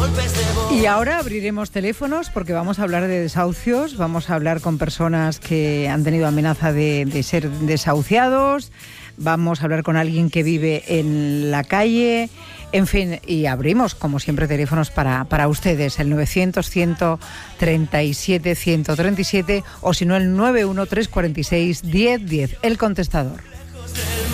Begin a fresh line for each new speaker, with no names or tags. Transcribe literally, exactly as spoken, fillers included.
Y ahora abriremos teléfonos porque vamos a hablar de desahucios, vamos a hablar con personas que han tenido amenaza de, de ser desahuciados, vamos a hablar con alguien que vive en la calle, en fin, y abrimos, como siempre, teléfonos para, para ustedes, el novecientos, ciento treinta y siete, ciento treinta y siete o si no el nueve uno tres cuatro seis, diez diez, el contestador.